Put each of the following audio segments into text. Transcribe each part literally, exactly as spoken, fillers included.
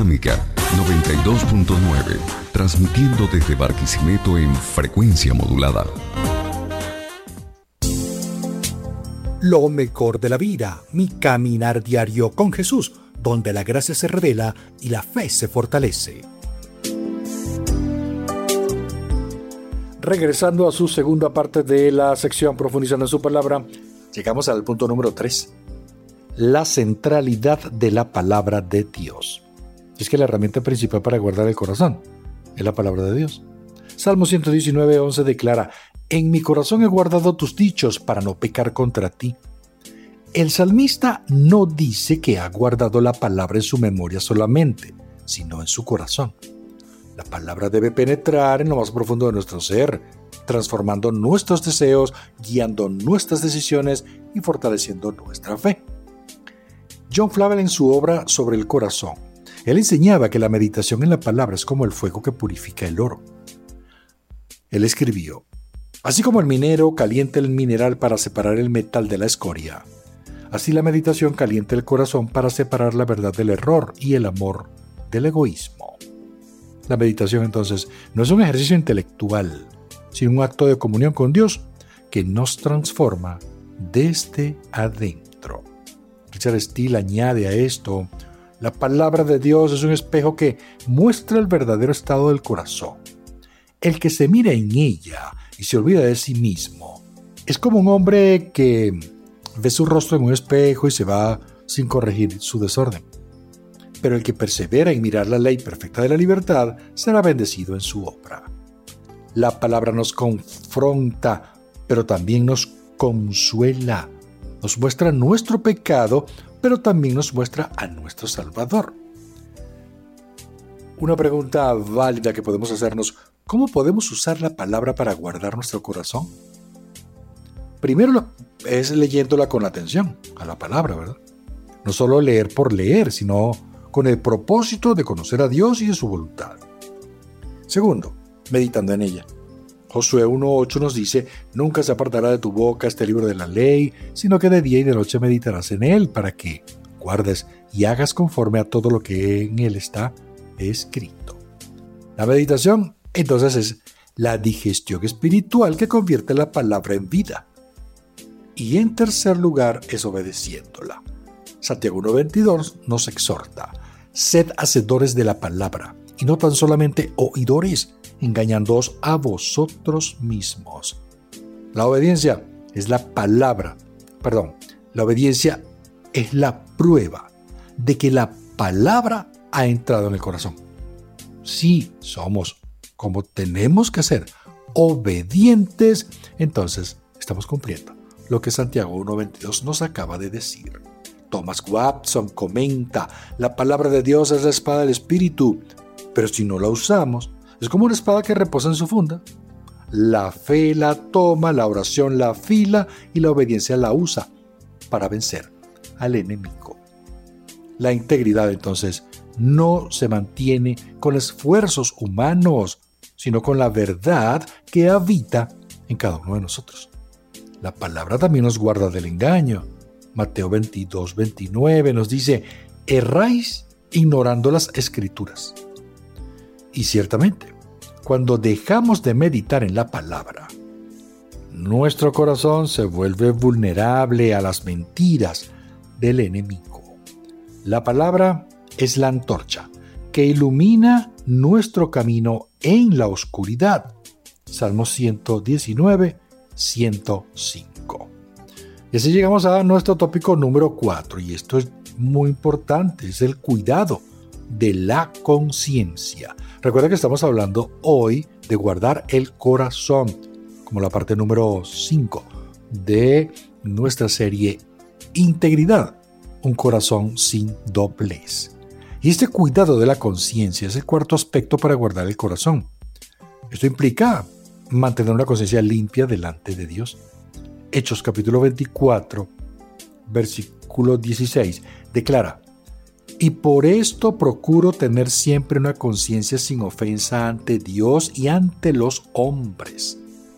Amiga noventa y dos punto nueve, transmitiendo desde Barquisimeto en frecuencia modulada. Lo mejor de la vida, mi caminar diario con Jesús, donde la gracia se revela y la fe se fortalece. Regresando a su segunda parte de la sección Profundizando en su palabra, llegamos al punto número tres. La centralidad de la palabra de Dios. Es que la herramienta principal para guardar el corazón es la palabra de Dios. Salmo ciento diecinueve, once declara: en mi corazón he guardado tus dichos para no pecar contra ti. El salmista no dice que ha guardado la palabra en su memoria solamente, sino en su corazón. La palabra debe penetrar en lo más profundo de nuestro ser, transformando nuestros deseos, guiando nuestras decisiones y fortaleciendo nuestra fe. John Flavel, en su obra sobre el corazón, él enseñaba que la meditación en la palabra es como el fuego que purifica el oro. Él escribió: así como el minero calienta el mineral para separar el metal de la escoria, así la meditación calienta el corazón para separar la verdad del error y el amor del egoísmo. La meditación, entonces, no es un ejercicio intelectual, sino un acto de comunión con Dios que nos transforma desde adentro. Richard Steele añade a esto: la palabra de Dios es un espejo que muestra el verdadero estado del corazón. El que se mira en ella y se olvida de sí mismo es como un hombre que ve su rostro en un espejo y se va sin corregir su desorden. Pero el que persevera en mirar la ley perfecta de la libertad será bendecido en su obra. La palabra nos confronta, pero también nos consuela. Nos muestra nuestro pecado, pero también nos muestra a nuestro Salvador. Una pregunta válida que podemos hacernos: ¿cómo podemos usar la palabra para guardar nuestro corazón? Primero es leyéndola con atención a la palabra, ¿verdad? No solo leer por leer, sino con el propósito de conocer a Dios y de su voluntad. Segundo, meditando en ella. Josué uno ocho nos dice: nunca se apartará de tu boca este libro de la ley, sino que de día y de noche meditarás en él, para que guardes y hagas conforme a todo lo que en él está escrito. La meditación, entonces, es la digestión espiritual que convierte la palabra en vida. Y en tercer lugar es obedeciéndola. Santiago uno veintidós nos exhorta: sed hacedores de la palabra, y no tan solamente oidores, engañándoos a vosotros mismos. La obediencia es la palabra, perdón, la obediencia es la prueba de que la palabra ha entrado en el corazón. Si somos como tenemos que ser, obedientes, entonces estamos cumpliendo lo que Santiago uno veintidós nos acaba de decir. Thomas Watson comenta: la palabra de Dios es la espada del Espíritu, pero si no la usamos, es como una espada que reposa en su funda. La fe la toma, la oración la afila y la obediencia la usa para vencer al enemigo. La integridad, entonces, no se mantiene con esfuerzos humanos, sino con la verdad que habita en cada uno de nosotros. La palabra también nos guarda del engaño. Mateo veintidós veintinueve nos dice: erráis ignorando las Escrituras. Y ciertamente, cuando dejamos de meditar en la palabra, nuestro corazón se vuelve vulnerable a las mentiras del enemigo. La palabra es la antorcha que ilumina nuestro camino en la oscuridad. Salmo ciento diecinueve, ciento cinco. Y así llegamos a nuestro tópico número cuatro, y esto es muy importante, es el cuidado de la conciencia. Recuerda que estamos hablando hoy de guardar el corazón, como la parte número cinco de nuestra serie Integridad, un corazón sin doblez. Y este cuidado de la conciencia es el cuarto aspecto para guardar el corazón. Esto implica mantener una conciencia limpia delante de Dios. Hechos capítulo veinticuatro, versículo dieciséis, declara: y por esto procuro tener siempre una conciencia sin ofensa ante Dios y ante los hombres.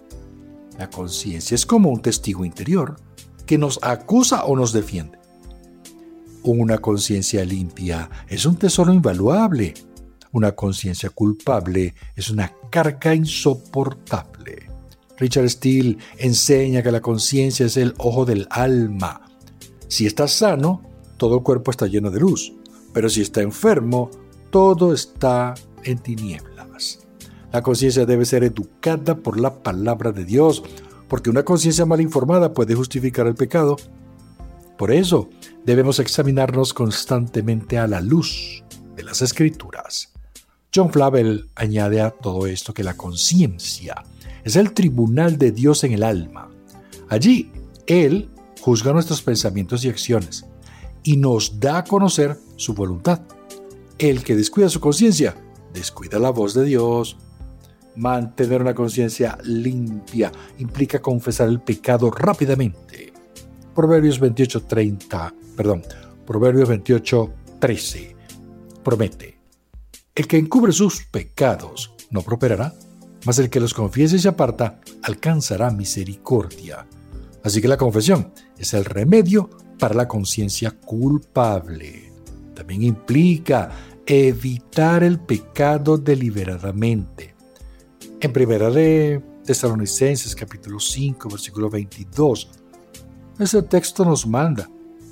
La conciencia es como un testigo interior que nos acusa o nos defiende. Una conciencia limpia es un tesoro invaluable. Una conciencia culpable es una carga insoportable. Richard Steele enseña que la conciencia es el ojo del alma. Si está sano, todo el cuerpo está lleno de luz, pero si está enfermo, todo está en tinieblas. La conciencia debe ser educada por la palabra de Dios, porque una conciencia mal informada puede justificar el pecado. Por eso, debemos examinarnos constantemente a la luz de las Escrituras. John Flavel añade a todo esto que la conciencia es el tribunal de Dios en el alma. Allí, Él juzga nuestros pensamientos y acciones y nos da a conocer su voluntad. El que descuida su conciencia, descuida la voz de Dios. Mantener una conciencia limpia implica confesar el pecado rápidamente. Proverbios veintiocho treinta, perdón, Proverbios veintiocho trece promete: el que encubre sus pecados no prosperará, mas el que los confiese y se aparta alcanzará misericordia. Así que la confesión es el remedio para la conciencia culpable. También implica evitar el pecado deliberadamente. En primera de Tesalonicenses capítulo cinco, versículo veintidós, ese texto nos manda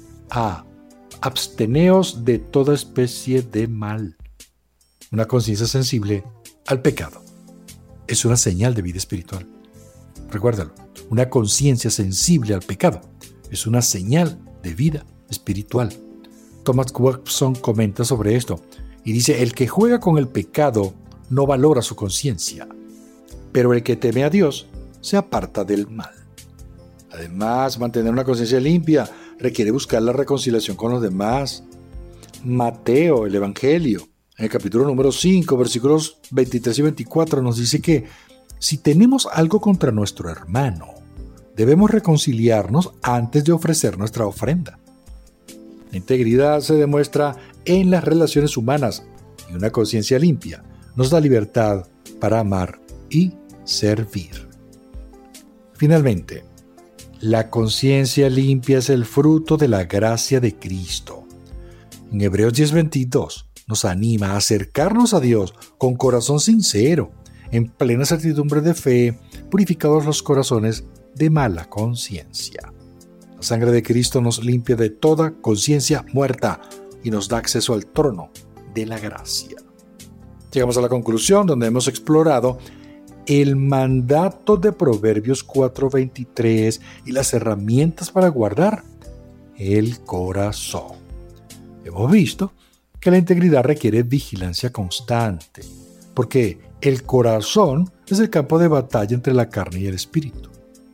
a absteneos de toda especie de mal. Una conciencia sensible al pecado es una señal de vida espiritual. Recuérdalo, una conciencia sensible al pecado es una señal de vida espiritual. Thomas Watson comenta sobre esto y dice: el que juega con el pecado no valora su conciencia, pero el que teme a Dios se aparta del mal. Además, mantener una conciencia limpia requiere buscar la reconciliación con los demás. Mateo, el Evangelio, en el capítulo número cinco, versículos veintitrés y veinticuatro, nos dice que si tenemos algo contra nuestro hermano, debemos reconciliarnos antes de ofrecer nuestra ofrenda. La integridad se demuestra en las relaciones humanas y una conciencia limpia nos da libertad para amar y servir. Finalmente, la conciencia limpia es el fruto de la gracia de Cristo. En Hebreos diez veintidós nos anima a acercarnos a Dios con corazón sincero, en plena certidumbre de fe, purificados los corazones de mala conciencia. La sangre de Cristo nos limpia de toda conciencia muerta y nos da acceso al trono de la gracia. Llegamos a la conclusión donde hemos explorado el mandato de Proverbios cuatro veintitrés y las herramientas para guardar el corazón. Hemos visto que la integridad requiere vigilancia constante, porque el corazón es el campo de batalla entre la carne y el espíritu.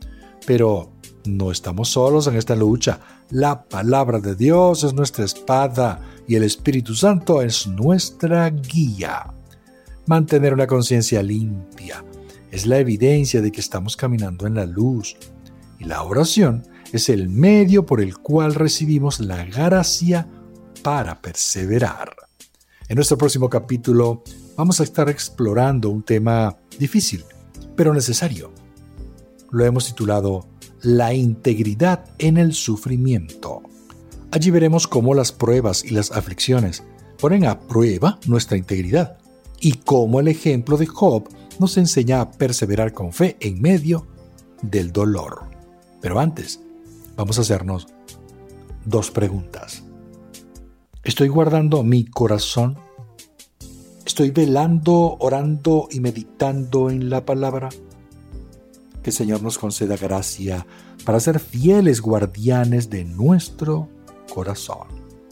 Pero no estamos solos en esta lucha. La palabra de Dios es nuestra espada y el Espíritu Santo es nuestra guía. Mantener una conciencia limpia es la evidencia de que estamos caminando en la luz, y la oración es el medio por el cual recibimos la gracia para perseverar. En nuestro próximo capítulo vamos a estar explorando un tema difícil, pero necesario. Lo hemos titulado La integridad en el sufrimiento. Allí veremos cómo las pruebas y las aflicciones ponen a prueba nuestra integridad y cómo el ejemplo de Job nos enseña a perseverar con fe en medio del dolor. Pero antes, vamos a hacernos dos preguntas. ¿Estoy guardando mi corazón? ¿Estoy velando, orando y meditando en la palabra? Que el Señor nos conceda gracia para ser fieles guardianes de nuestro corazón.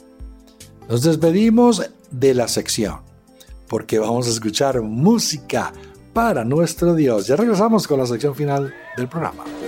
Nos despedimos de la sección, porque vamos a escuchar música para nuestro Dios. Ya regresamos con la sección final del programa.